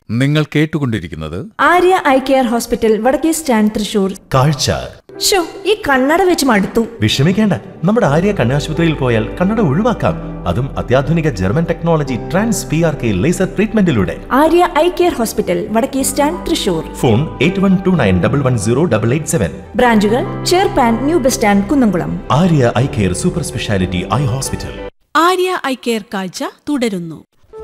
നിങ്ങൾ കേട്ടുകൊണ്ടിരിക്കുന്നത് Arya eye care hospital, വടക്കേ സ്റ്റാൻഡ്, തൃശൂർ. കാഴ്ച. ഈ കണ്ണട വെച്ച് മടുത്തു. വിഷമിക്കേണ്ട, നമ്മുടെ ആര്യ കണ്ണാശുപത്രിയിൽ പോയാൽ കണ്ണട ഒഴിവാക്കാം. അതും അത്യാധുനിക German technology trans PRK laser ട്രീറ്റ്മെന്റിലൂടെ. Arya eye care hospital, വടക്കേ സ്റ്റാൻഡ്, തൃശൂർ. ഫോൺ 8129110887. ബ്രാഞ്ചുകൾ ചേർപ്പാൻ, new bus stand, Kunnamkulam. Arya eye care super speciality eye hospital. Arya eye care കാഴ്ച തുടരുന്നു.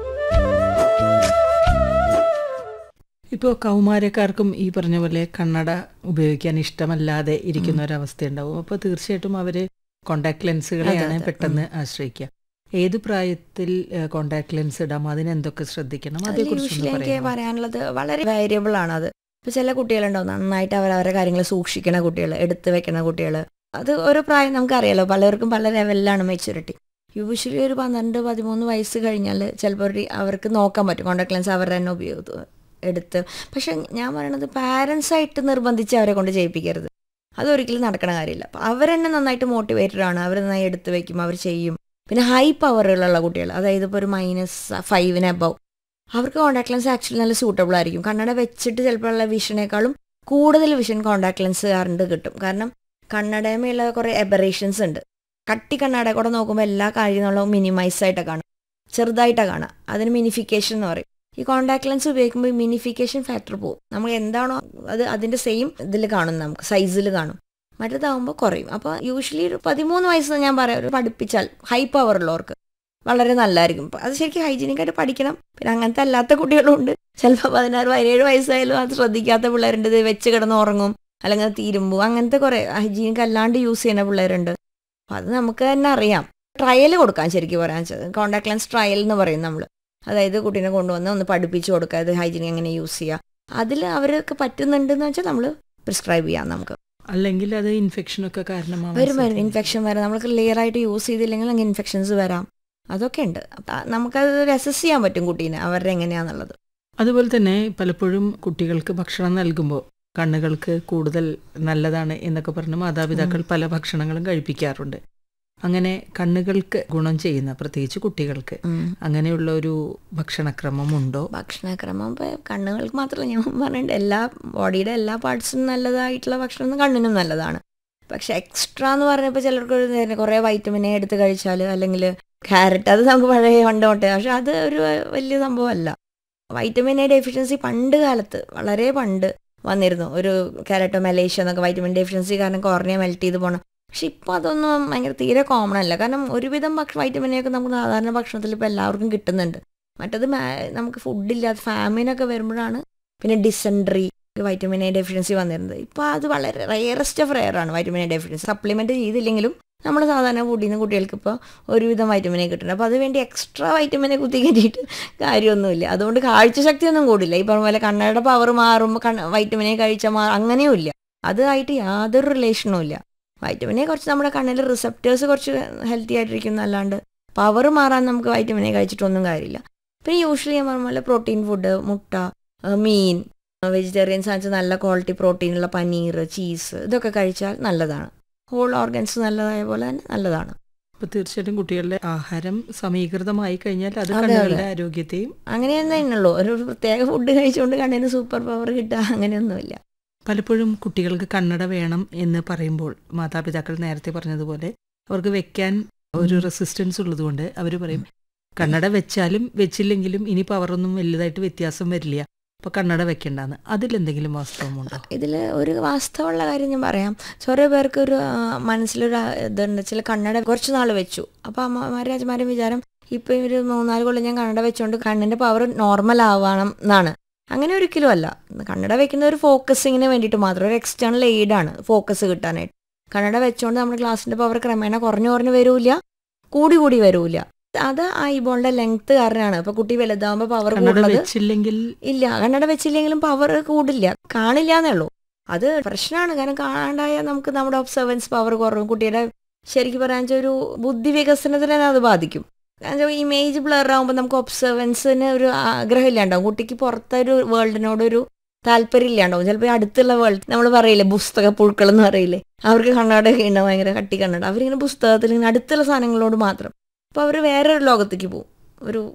ഇപ്പോൾ കൗമാരക്കാർക്കും ഈ പറഞ്ഞ പോലെ കണ്ണട ഉപയോഗിക്കാൻ ഇഷ്ടമല്ലാതെ ഇരിക്കുന്ന ഒരവസ്ഥയുണ്ടാവും. അപ്പോൾ തീർച്ചയായിട്ടും അവർ കോണ്ടാക്ട് ലെൻസുകളെയാണ് പെട്ടെന്ന് ആശ്രയിക്കുക. ഏത് പ്രായത്തിൽ കോണ്ടാക്ട് ലെൻസ് ഇടാം, അതിന് എന്തൊക്കെ ശ്രദ്ധിക്കണം, അതേക്കുറിച്ച് എനിക്ക് പറയാനുള്ളത് വളരെ വേരിയബിൾ ആണ്. അത് ഇപ്പോൾ ചില കുട്ടികളുണ്ടാവും നന്നായിട്ട് അവരവരുടെ കാര്യങ്ങൾ സൂക്ഷിക്കുന്ന കുട്ടികൾ, എടുത്തു വെക്കുന്ന കുട്ടികൾ. അത് ഓരോ പ്രായം നമുക്കറിയാലോ, പലർക്കും പല ലെവലിലാണ് മെച്യൂരിറ്റി. യൂഷ്വലി ഒരു 12-13 വയസ്സ് കഴിഞ്ഞാൽ ചിലപ്പോൾ അവർക്ക് നോക്കാൻ പറ്റും കോണ്ടാക്ട് ലെൻസ് അവർ തന്നെ എടുത്ത്. പക്ഷെ ഞാൻ പറയണത് പാരൻസായിട്ട് നിർബന്ധിച്ച് അവരെ കൊണ്ട് ചെയ്യിപ്പിക്കരുത്. അതൊരിക്കലും നടക്കണ കാര്യമില്ല. അപ്പോൾ അവരെന്നെ നന്നായിട്ട് മോട്ടിവേറ്റഡ് ആണ്, അവർ നന്നായി എടുത്ത് വയ്ക്കും, അവർ ചെയ്യും. പിന്നെ ഹൈ പവറുകളുള്ള കുട്ടികൾ, അതായത് ഇപ്പോൾ ഒരു -5 അബവ്, അവർക്ക് കോണ്ടാക്ട് ലെൻസ് ആക്ച്വലി നല്ല സൂട്ടബിൾ ആയിരിക്കും. കണ്ണട വെച്ചിട്ട് ചിലപ്പോഴുള്ള വിഷനേക്കാളും കൂടുതൽ വിഷൻ കോണ്ടാക്ട് ലെൻസ് കണ്ട് കിട്ടും. കാരണം കണ്ണടയുമുള്ള കുറേ എബറേഷൻസ് ഉണ്ട്. കട്ടി കണ്ണട കൂടെ നോക്കുമ്പോൾ എല്ലാ കാര്യങ്ങളും മിനിമൈസ് ആയിട്ടാണ് കാണും, ചെറുതായിട്ടാണ് കാണുക. അതിന് മിനിഫിക്കേഷൻ എന്ന് പറയും. ഈ കോണ്ടാക്ട് ലെൻസ് ഉപയോഗിക്കുമ്പോൾ മിനിഫിക്കേഷൻ ഫാക്ടർ പോകും. നമ്മൾ എന്താണോ അത് അതിൻ്റെ സെയിം ഇതിൽ കാണും, നമുക്ക് സൈസിൽ കാണും. മറ്റേതാകുമ്പോൾ കുറയും. അപ്പോൾ യൂഷ്വലി ഒരു 13 വയസ്സ് ഞാൻ പറയാം, ഒരു പഠിപ്പിച്ചാൽ ഹൈ പവറുള്ളവർക്ക് വളരെ നല്ലതായിരിക്കും. അത് ശരിക്കും ഹൈജീനിക്കായിട്ട് പഠിക്കണം. പിന്നെ അങ്ങനത്തെ അല്ലാത്ത കുട്ടികളും ഉണ്ട്. ചിലപ്പോൾ 16-17 വയസ്സായാലും അത് ശ്രദ്ധിക്കാത്ത പിള്ളേരുണ്ട്. ഇത് വെച്ച് കിടന്ന് ഉറങ്ങും, അല്ലെങ്കിൽ തീരുമ്പോൾ അങ്ങനത്തെ കുറേ ഹൈജീനിക്ക് അല്ലാണ്ട് യൂസ് ചെയ്യുന്ന പിള്ളേരുണ്ട്. അപ്പോൾ അത് നമുക്ക് തന്നെ അറിയാം. ട്രയൽ കൊടുക്കാൻ ശരിക്കും പറയാൻ വെച്ചത് കോണ്ടാക്ട് ലെൻസ് ട്രയൽ എന്ന് പറയും നമ്മൾ. അതായത് കുട്ടീനെ കൊണ്ടുവന്ന് ഒന്ന് പഠിപ്പിച്ച് കൊടുക്കുക, അത് ഹൈജീനിക് എങ്ങനെ യൂസ് ചെയ്യുക. അതിൽ അവർക്ക് പറ്റുന്നുണ്ടെന്ന് വെച്ചാൽ നമ്മൾ പ്രിസ്ക്രൈബ് ചെയ്യാം. നമുക്ക് അല്ലെങ്കിൽ അത് ഇൻഫെക്ഷനൊക്കെ കാരണമാകും. ഇൻഫെക്ഷൻ വരാം. നമ്മൾ ക്ലിയർ ആയിട്ട് യൂസ് ചെയ്തില്ലെങ്കിൽ അങ്ങനെ ഇൻഫെക്ഷൻസ് വരാം. അതൊക്കെ ഉണ്ട്. നമുക്കത് അസസ് ചെയ്യാൻ പറ്റും കുട്ടീനെ അവരുടെ എങ്ങനെയാണെന്നുള്ളത്. അതുപോലെ തന്നെ പലപ്പോഴും കുട്ടികൾക്ക് ഭക്ഷണം നൽകുമ്പോൾ കണ്ണുകൾക്ക് കൂടുതൽ നല്ലതാണ് എന്നൊക്കെ പറഞ്ഞ് മാതാപിതാക്കൾ പല ഭക്ഷണങ്ങളും കഴിപ്പിക്കാറുണ്ട്. അങ്ങനെ കണ്ണുകൾക്ക് ഗുണം ചെയ്യുന്ന, പ്രത്യേകിച്ച് കുട്ടികൾക്ക് അങ്ങനെയുള്ള ഒരു ഭക്ഷണക്രമം ഉണ്ടോ? ഭക്ഷണക്രമം കണ്ണുകൾക്ക് മാത്രമല്ല, ഞാൻ പറഞ്ഞിട്ട് എല്ലാ ബോഡിയുടെ എല്ലാ പാർട്സിനും നല്ലതായിട്ടുള്ള ഭക്ഷണം കണ്ണിനും നല്ലതാണ്. പക്ഷെ എക്സ്ട്രാ എന്ന് പറഞ്ഞപ്പോൾ ചിലർക്ക് കുറേ വൈറ്റമിൻ എ എടുത്ത് കഴിച്ചാൽ, അല്ലെങ്കിൽ ക്യാരറ്റ്, അത് നമുക്ക് പഴയ പണ്ടോട്ടെ, പക്ഷെ അത് ഒരു വലിയ സംഭവമല്ല. വൈറ്റമിൻ എ ഡെഫിഷ്യൻസി പണ്ട് കാലത്ത്, വളരെ പണ്ട് വന്നിരുന്നു. ഒരു കാരറ്റോ മലേഷ്യ എന്നൊക്കെ വൈറ്റമിൻ ഡെഫിഷ്യൻസി കാരണം കോർണിയ മെൽറ്റ് ചെയ്ത് പോകണം. പക്ഷെ ഇപ്പോൾ അതൊന്നും ഭയങ്കര തീരെ കോമൺ അല്ല. കാരണം ഒരുവിധം വൈറ്റമിൻ എ ഒക്കെ നമുക്ക് സാധാരണ ഭക്ഷണത്തിൽ ഇപ്പോൾ എല്ലാവർക്കും കിട്ടുന്നുണ്ട്. മറ്റത് നമുക്ക് ഫുഡില്ലാത്ത ഫാമിനൊക്കെ വരുമ്പോഴാണ് പിന്നെ ഡിസെൻട്രി, വൈറ്റമിൻ എ ഡെഫിഷ്യൻസി വന്നിരുന്നത്. ഇപ്പോൾ അത് വളരെ റയറസ്റ്റ് ഓഫ് റെയർ ആണ് വൈറ്റമിൻ എ ഡെഫിഷ്യൻസി. സപ്ലിമെൻറ്റ് ചെയ്തില്ലെങ്കിലും നമ്മൾ സാധാരണ ഫുഡിൽ നിന്ന് കുട്ടികൾക്ക് ഇപ്പോൾ ഒരുവിധം വൈറ്റമിൻ എ കിട്ടുന്നുണ്ട്. അപ്പോൾ അതുവേണ്ടി എക്സ്ട്രാ വൈറ്റമിൻ എ കുത്തി കയറ്റിയിട്ട് കാര്യമൊന്നുമില്ല. അതുകൊണ്ട് കാഴ്ചശക്തിയൊന്നും കൂടില്ല. ഈ പറഞ്ഞ പോലെ കണ്ണയുടെ പവർ മാറുമ്പോൾ വൈറ്റമിൻ എ കഴിച്ചാൽ അങ്ങനെയും ഇല്ല. അതുമായിട്ട് യാതൊരു റിലേഷനും ഇല്ല. വൈറ്റമിൻ എ കുറച്ച് നമ്മുടെ കണ്ണിൽ റിസപ്റ്റേഴ്സ് കുറച്ച് ഹെൽത്തി ആയിട്ടിരിക്കുന്നു, അല്ലാണ്ട് പവർ മാറാൻ നമുക്ക് വൈറ്റമിൻ എ കഴിച്ചിട്ടൊന്നും കാര്യമില്ല. പിന്നെ യൂഷ്വലി ഞാൻ പറഞ്ഞ പോലെ പ്രോട്ടീൻ ഫുഡ്, മുട്ട, മീൻ, വെജിറ്റേറിയൻസ് ആണെന്ന് നല്ല ക്വാളിറ്റി പ്രോട്ടീനുള്ള പനീർ, ചീസ്, ഇതൊക്കെ കഴിച്ചാൽ നല്ലതാണ്. ഹോൾ ഓർഗൻസ് നല്ലതായ പോലെ തന്നെ നല്ലതാണ്. അപ്പോൾ തീർച്ചയായിട്ടും കുട്ടികളുടെ ആഹാരം സമീകൃതമായി കഴിഞ്ഞാൽ അത് കണ്ണുകളുടെ ആരോഗ്യത്തെയും അങ്ങനെ തന്നെയുള്ളൂ. ഒരു പ്രത്യേക ഫുഡ് കഴിച്ചുകൊണ്ട് കണ്ണിന് സൂപ്പർ പവർ കിട്ടുക അങ്ങനെയൊന്നുമില്ല. പലപ്പോഴും കുട്ടികൾക്ക് കണ്ണട വേണം എന്ന് പറയുമ്പോൾ മാതാപിതാക്കൾ നേരത്തെ പറഞ്ഞതുപോലെ അവർക്ക് വെക്കാൻ ഒരു റെസിസ്റ്റൻസ് ഉള്ളതുകൊണ്ട് അവർ പറയും കണ്ണട വെച്ചാലും വെച്ചില്ലെങ്കിലും ഇനി പവറൊന്നും വലുതായിട്ട് വ്യത്യാസം വരില്ല, അപ്പോൾ കണ്ണട വെക്കേണ്ടെന്ന്. അതിലെന്തെങ്കിലും വാസ്തവമുണ്ടോ? ഇതിൽ ഒരു വാസ്തവമുള്ള കാര്യം ഞാൻ പറയാം. കുറേ പേർക്ക് ഒരു മനസ്സിലൊരു ഇതുണ്ട്, ചില കണ്ണട കുറച്ച് നാൾ വെച്ചു, അപ്പോൾ അമ്മമാരും അച്ഛന്മാരും വിചാരം ഇപ്പോൾ ഒരു 3-4 കൊല്ലം ഞാൻ കണ്ണട വെച്ചുകൊണ്ട് കണ്ണിൻ്റെ പവർ നോർമൽ ആവണം എന്നാണ്. അങ്ങനെ ഒരിക്കലും അല്ല. കണ്ണട വെക്കുന്ന ഒരു ഫോക്കസിങ്ങിന് വേണ്ടിയിട്ട് മാത്രം, ഒരു എക്സ്റ്റേണൽ എയ്ഡാണ് ഫോക്കസ് കിട്ടാനായിട്ട്. കണ്ണട വെച്ചുകൊണ്ട് നമ്മുടെ ഗ്ലാസിൻ്റെ പവർ ക്രമേണ കുറഞ്ഞു വരില്ല, കൂടി വരില്ല. അത് ഐബോളിൻ്റെ ലെങ്ത് കാരണമാണ്. ഇപ്പോൾ കുട്ടി വലുതാകുമ്പോൾ പവർ കൂടുന്നത് ഇല്ല, കണ്ണട വെച്ചില്ലെങ്കിലും പവർ കൂടില്ല, കാണില്ല എന്നേ ഉള്ളൂ. അത് പ്രശ്നമാണ്. കാരണം കാണാണ്ടായാൽ നമുക്ക് നമ്മുടെ ഒബ്സർവൻസ് പവർ കുറവും. കുട്ടിയുടെ ശരിക്കും പറയാൻ വെച്ചാൽ ഒരു ബുദ്ധി വികസനത്തിന് തന്നെ അത് ബാധിക്കും. ഇമേജ് ബ്ലർ ആകുമ്പോൾ നമുക്ക് ഒബ്സർവൻസിന് ഒരു ആഗ്രഹം ഇല്ലാണ്ടാവും. കുട്ടിക്ക് പുറത്തൊരു വേൾഡിനോടൊരു താല്പര്യം ഇല്ലാണ്ടാവും. ചിലപ്പോൾ അടുത്തുള്ള വേൾഡ്, നമ്മൾ പറയില്ലേ പുസ്തക പുഴുക്കൾ എന്ന് പറയില്ലേ, അവർക്ക് കണ്ണട ഉണ്ടാവും, ഭയങ്കര കട്ടി കണ്ണട. അവരിങ്ങനെ പുസ്തകത്തിൽ ഇങ്ങനെ അടുത്തുള്ള സാധനങ്ങളോട് മാത്രം. അപ്പോൾ അവർ വേറൊരു ലോകത്തേക്ക് പോകും. ഒരു